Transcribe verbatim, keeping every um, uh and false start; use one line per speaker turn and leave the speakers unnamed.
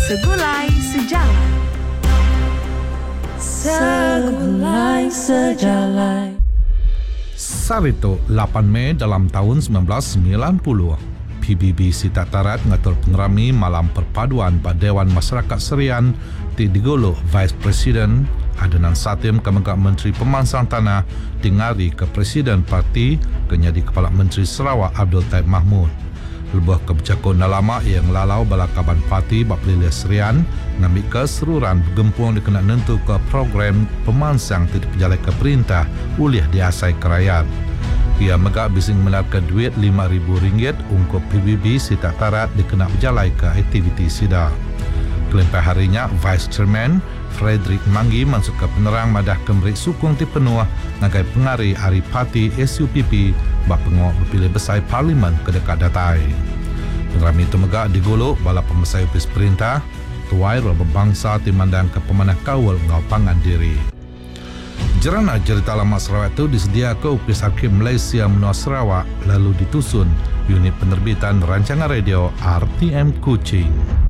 Segulai Sejalan. Segulai Sejalan.
Sarito, lapan Mei dalam tahun sembilan belas sembilan puluh, P B B Sita Tarat ngatur pengerami malam perpaduan pada Dewan Masyarakat Serian di Digolo Vice President Adnan Satim Kemenggak Menteri Pemansang Tanah dingari ke Presiden Parti kenyadi Kepala Menteri Sarawak Abdul Taib Mahmud. Lebuh kebijakan lama yang lalau balakaban parti bak pelilih serian ngambil keseruran bergempung dikena nentu ke program pemansang tidak berjalan ke perintah ulih diasai kerajaan. Ia megak bising melarkan duit lima ribu ringgit untuk P B B Sita Tarat dikena berjalan ke aktiviti sida. Kelimpai harinya, Vice Chairman Frederick Manggi masuk ke penerang madah kemberi sukung ti penuh ngagai pengari hari parti S U P P bak pengok berpilih besar parlimen ke dekat datai. Pengerami itu megak digolok bala pemesai upis perintah tuai roh berbangsa timandang ke pemanah kawal ngau pangan diri. Jerana cerita lama Sarawak itu disedia ke upis Hakim Malaysia menua Sarawak lalu ditusun unit penerbitan rancangan radio R T M Kuching.